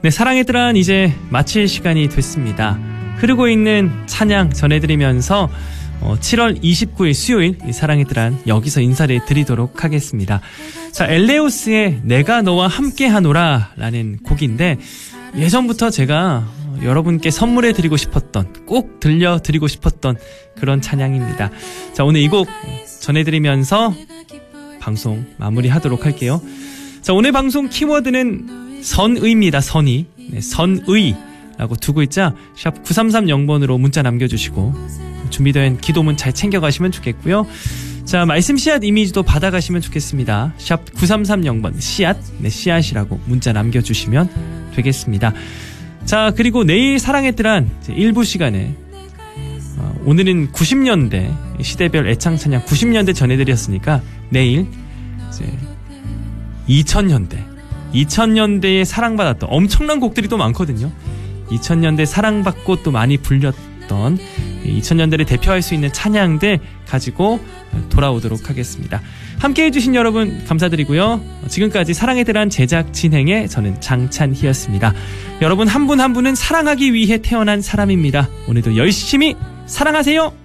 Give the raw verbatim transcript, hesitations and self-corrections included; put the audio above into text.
네, 사랑했더란 이제 마칠 시간이 됐습니다. 흐르고 있는 찬양 전해드리면서 어, 칠월 이십구일 수요일 이 사랑했더란 여기서 인사를 드리도록 하겠습니다. 자, 엘레오스의 내가 너와 함께하노라 라는 곡인데 예전부터 제가 여러분께 선물해 드리고 싶었던, 꼭 들려드리고 싶었던 그런 찬양입니다. 자, 오늘 이 곡 전해드리면서 방송 마무리하도록 할게요. 자, 오늘 방송 키워드는 선의입니다. 선의. 네, 선의라고 두 글자 샵 구삼삼영 번으로 문자 남겨주시고 준비된 기도문 잘 챙겨가시면 좋겠고요. 자, 말씀 씨앗 이미지도 받아가시면 좋겠습니다. 샵 구삼삼영 번 씨앗, 네, 씨앗이라고 문자 남겨주시면 되겠습니다. 자, 그리고 내일 사랑했더란 일부 시간에 어, 오늘은 구십 년대 시대별 애창찬양 구십 년대 전해드렸으니까 내일 이제 이천 년대 이천 년대에 사랑받았던 엄청난 곡들이 또 많거든요. 이천 년대 사랑받고 또 많이 불렸던 이천 년대를 대표할 수 있는 찬양들 가지고 돌아오도록 하겠습니다. 함께 해주신 여러분 감사드리고요. 지금까지 사랑해드란 제작 진행의 저는 장찬희였습니다. 여러분 한 분 한 분은 사랑하기 위해 태어난 사람입니다. 오늘도 열심히 사랑하세요.